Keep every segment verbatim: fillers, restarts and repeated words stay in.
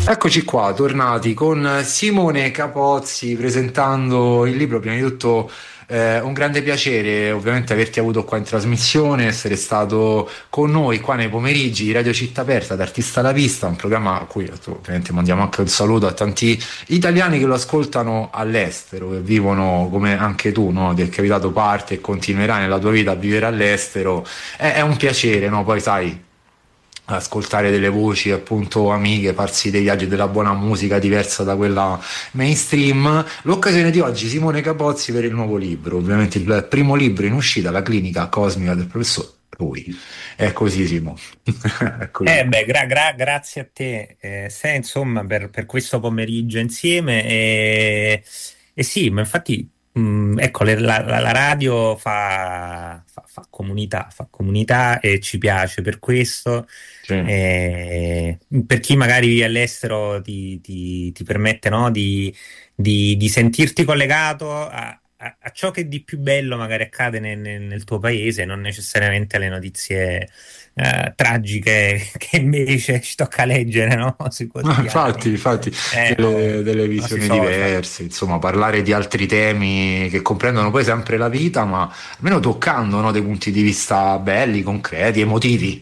Eccoci qua, tornati con Simone Capozzi presentando il libro. Prima di tutto, eh, un grande piacere ovviamente averti avuto qua in trasmissione, essere stato con noi qua nei pomeriggi di Radio Città Aperta, ad Artista alla Pista, un programma a cui ovviamente mandiamo anche un saluto a tanti italiani che lo ascoltano all'estero, che vivono come anche tu, no? Ti è capitato parte e continuerai nella tua vita a vivere all'estero. È, è un piacere, no? Poi sai, ascoltare delle voci appunto amiche, farsi dei viaggi della buona musica diversa da quella mainstream. L'occasione di oggi, Simone Capozzi per il nuovo libro, ovviamente il primo libro in uscita, La clinica cosmica del professor Rui. È così, Simo. È Eh così. beh, gra- gra- grazie a te, eh, se, insomma, per, per questo pomeriggio insieme. E, e sì, ma infatti, mh, ecco, le- la, la- la radio fa, fa- fa comunità, fa comunità e ci piace per questo. Sì. Eh, per chi magari vive all'estero ti, ti- ti permette, no, di, di- di sentirti collegato a, a- a ciò che di più bello magari accade nel, nel- nel tuo paese, non necessariamente alle notizie eh, tragiche che invece ci tocca leggere, no? Sui No, infatti, quotidiani, infatti, eh, delle, o, delle o sui visioni social. diverse, insomma, parlare di altri temi che comprendono poi sempre la vita, ma almeno toccando, no, dei punti di vista belli, concreti, emotivi.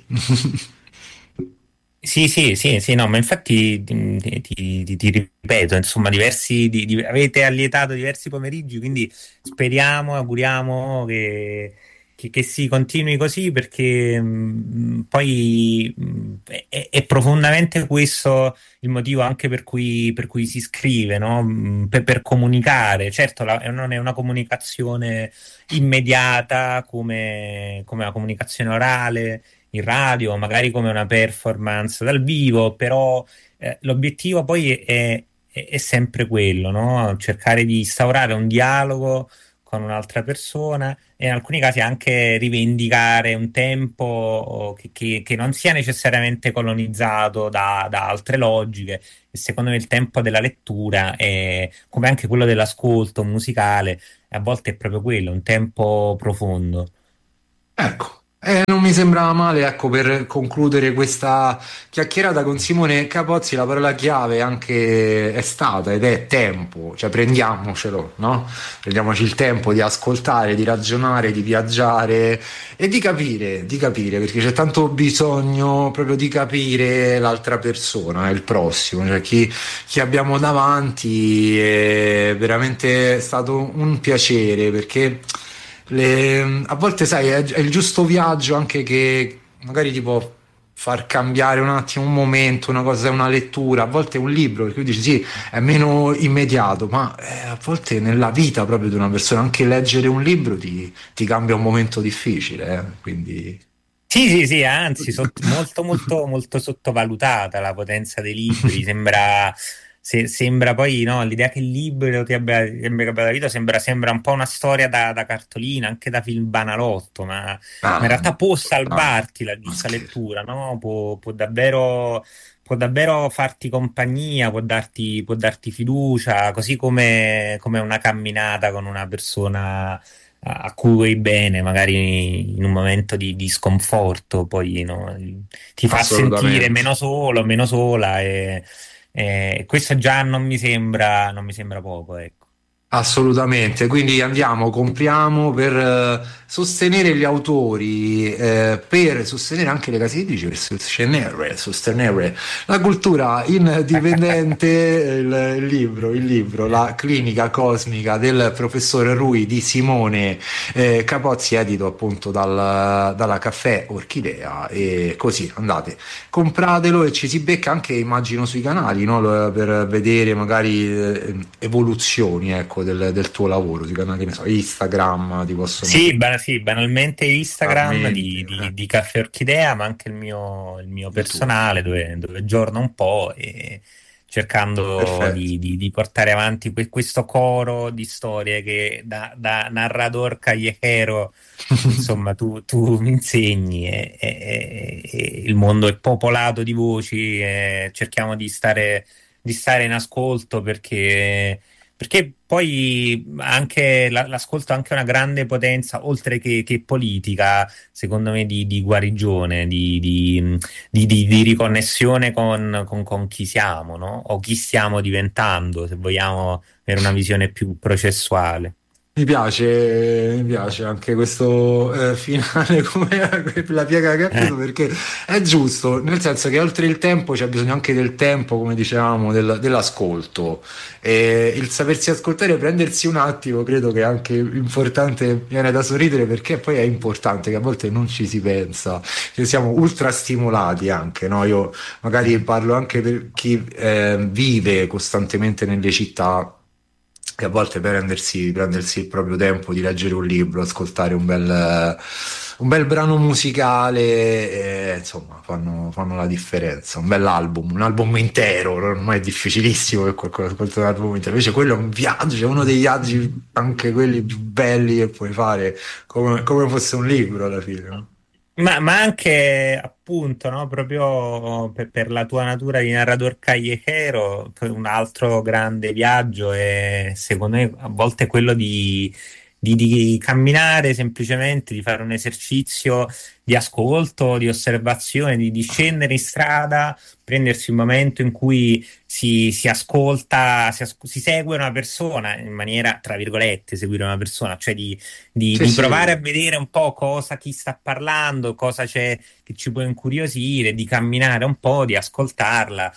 Sì, sì, sì, sì, no, ma infatti ti, ti- ti- ti ripeto, insomma, diversi, di- di- avete allietato diversi pomeriggi, quindi speriamo, auguriamo che, che- che si continui così perché mh, poi mh, è, è profondamente questo il motivo anche per cui, per cui si scrive, no? Mh, Per, per comunicare. Certo, la- non è una comunicazione immediata come, come la comunicazione orale in radio, magari come una performance dal vivo, però eh, l'obiettivo poi è, è- è sempre quello, no? Cercare di instaurare un dialogo con un'altra persona e in alcuni casi anche rivendicare un tempo che, che- che non sia necessariamente colonizzato da, da altre logiche. E secondo me il tempo della lettura, è, come anche quello dell'ascolto musicale, a volte è proprio quello, un tempo profondo. Ecco, eh, non mi sembrava male, ecco, per concludere questa chiacchierata con Simone Capozzi, la parola chiave anche è stata ed è tempo, cioè prendiamocelo, no? Prendiamoci il tempo di ascoltare, di ragionare, di viaggiare e di capire, di capire, perché c'è tanto bisogno proprio di capire l'altra persona, il prossimo, cioè chi, chi abbiamo davanti. È veramente stato un piacere perché le- a volte, sai, è, è il giusto viaggio anche che magari ti può far cambiare un attimo un momento, una cosa, una lettura, a volte è un libro, perché tu dici sì, è meno immediato, ma eh, a volte nella vita proprio di una persona, anche leggere un libro ti, ti cambia un momento difficile, eh, quindi... Sì, sì, sì, anzi, sott- molto, molto, molto sottovalutata la potenza dei libri. Sembra, se- sembra poi, no, l'idea che il libro ti abbia, ti abbia cambiato la vita sembra, sembra un po' una storia da, da cartolina, anche da film banalotto, ma, ma in Ah, realtà può ah, salvarti la ma giusta scherzo. lettura, no? Può, può davvero, può davvero farti compagnia, può darti, può darti fiducia, così come, come una camminata con una persona a cui vuoi bene, magari in un momento di, di sconforto, poi no, ti fa sentire Assolutamente. meno solo, meno sola e, e questo già non mi sembra, non mi sembra poco, ecco. Assolutamente, quindi andiamo, compriamo per eh, sostenere gli autori, eh, per sostenere anche le case editrici, per sostenere, sostenere la cultura indipendente, il, il libro, il libro, La clinica cosmica del professor Rui di Simone eh, Capozzi, edito appunto dal- dalla Caffè Orchidea, e così andate, compratelo e ci si becca anche, immagino, sui canali, no? Lo- Per vedere magari eh, evoluzioni, ecco, del, del tuo lavoro, sui canali, che ne so, Instagram, ti possono Sì, ba- sì, banalmente Instagram commenti, di, eh, di, di Caffè Orchidea, ma anche il mio, il mio il tuo. personale, dove, dove giorno un po' e cercando Perfetto. di, di- di portare avanti que- questo coro di storie che da, da narrador callejero, insomma, tu, tu mi insegni e, e- e il mondo è popolato di voci e cerchiamo di stare, di stare in ascolto perché perché poi anche la- l'ascolto ha anche una grande potenza, oltre che, che politica, secondo me, di, di guarigione, di, di- di- di- di riconnessione con, con- con chi siamo, no? O chi stiamo diventando, se vogliamo avere una visione più processuale. Mi piace, mi piace anche questo eh, finale come la piega che ha Eh, preso perché è giusto, nel senso che oltre il tempo c'è bisogno anche del tempo, come dicevamo, del- dell'ascolto. E il sapersi ascoltare e prendersi un attimo, credo che è anche importante, viene da sorridere perché poi è importante che a volte non ci si pensa, che siamo ultra stimolati anche, no? Io magari parlo anche per chi eh, vive costantemente nelle città e a volte prendersi, prendersi il proprio tempo di leggere un libro, ascoltare un bel, eh, un bel brano musicale, eh, insomma, fanno, fanno la differenza. Un bell'album, un album intero, ormai è difficilissimo per qualcuno ascoltare un album intero. Invece quello è un viaggio, è uno dei viaggi, anche quelli più belli che puoi fare, come, come fosse un libro alla fine, no? Ma, ma anche appunto, no, proprio per, per la tua natura di narratore callejero, poi un altro grande viaggio è secondo me a volte quello di, di- di camminare semplicemente, di fare un esercizio di ascolto, di osservazione, di, di scendere in strada, prendersi un momento in cui si, si ascolta, si, as- si segue una persona in maniera, tra virgolette, seguire una persona, cioè di di, Sì, di provare a sì, vedere un po' cosa chi sta parlando, cosa c'è che ci può incuriosire, di camminare un po', di ascoltarla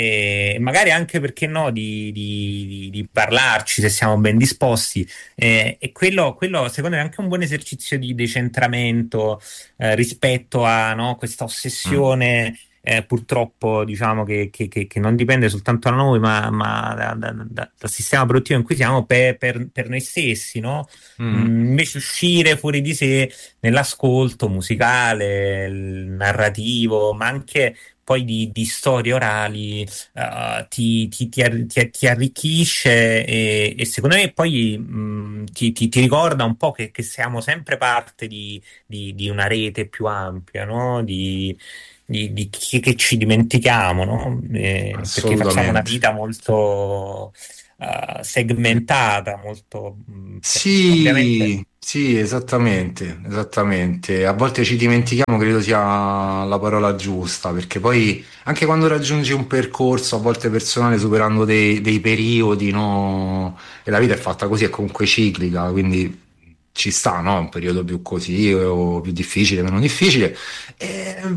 e magari anche perché no, di, di- di- di parlarci se siamo ben disposti. Eh, e quello, quello, secondo me è anche un buon esercizio di decentramento eh, rispetto a no, questa mm, ossessione. Eh, purtroppo diciamo che, che- che- che non dipende soltanto da noi, ma, ma da- da- da- dal sistema produttivo in cui siamo per, per- per noi stessi, no? mm. Mm, invece uscire fuori di sé nell'ascolto musicale, il narrativo, ma anche poi di, di storie orali, eh, ti, ti- ti arri- ti- ti arricchisce e, e secondo me poi mm, ti, ti- ti ricorda un po' che, che siamo sempre parte di, di- di una rete più ampia, no? Di, di- di chi che ci dimentichiamo, no? Eh, perché facciamo una Assolutamente. vita molto eh, segmentata, molto mh, per- ovviamente. Sì, sì, esattamente, esattamente. A volte ci dimentichiamo, credo sia la parola giusta, perché poi anche quando raggiungi un percorso, a volte personale, superando dei, dei periodi, no? E la vita è fatta così, è comunque ciclica, quindi ci sta, no? Un periodo più così o più difficile, meno difficile. E